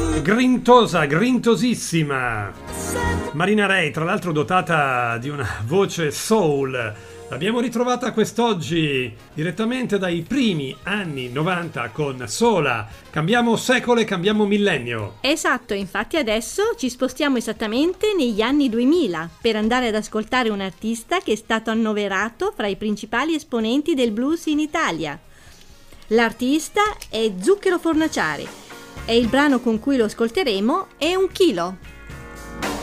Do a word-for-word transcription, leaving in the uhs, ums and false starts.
Grintosa, grintosissima Marina Ray, tra l'altro dotata di una voce soul. L'abbiamo ritrovata quest'oggi direttamente dai primi anni novanta con Sola. Cambiamo secolo e cambiamo millennio. Esatto, infatti adesso ci spostiamo esattamente negli anni duemila per andare ad ascoltare un artista che è stato annoverato fra i principali esponenti del blues in Italia. L'artista è Zucchero Fornaciari e il brano con cui lo ascolteremo è Un chilo.